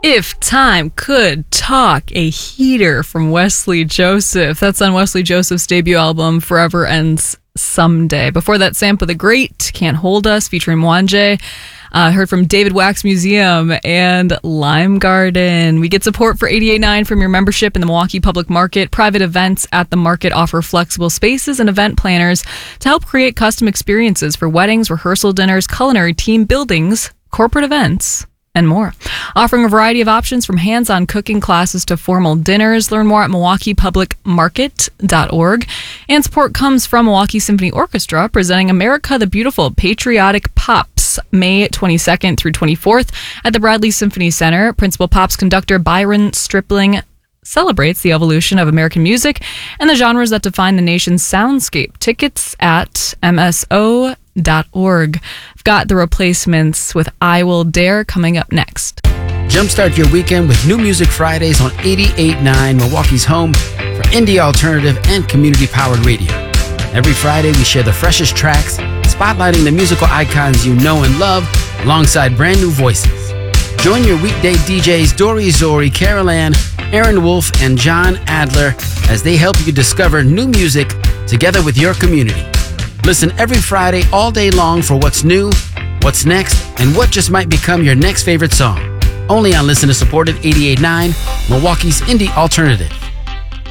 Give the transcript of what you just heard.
If Time Could Talk, a heater from Wesley Joseph. That's on Wesley Joseph's debut album, Forever Ends Someday. Before that, Sampa the Great, Can't Hold Us, featuring Mwanje. Heard from David Wax Museum and Lime Garden. We get support for 88.9 from your membership in the Milwaukee Public Market. Private events at the market offer flexible spaces and event planners to help create custom experiences for weddings, rehearsal dinners, culinary team buildings, corporate events, and more. Offering a variety of options from hands-on cooking classes to formal dinners. Learn more at MilwaukeePublicMarket.org. And support comes from Milwaukee Symphony Orchestra, presenting America the Beautiful Patriotic Pops, May 22nd through 24th at the Bradley Symphony Center. Principal Pops conductor Byron Stripling celebrates the evolution of American music and the genres that define the nation's soundscape. Tickets at MSO.org. I've got The Replacements with I Will Dare coming up next. Jumpstart your weekend with New Music Fridays on 88.9, Milwaukee's home for indie alternative and community-powered radio. Every Friday, we share the freshest tracks, spotlighting the musical icons you know and love, alongside brand new voices. Join your weekday DJs Dori Zori, Carol Ann, Aaron Wolf, and John Adler as they help you discover new music together with your community. Listen every Friday all day long for what's new, what's next, and what just might become your next favorite song. Only on listener-supported 88.9, Milwaukee's indie alternative.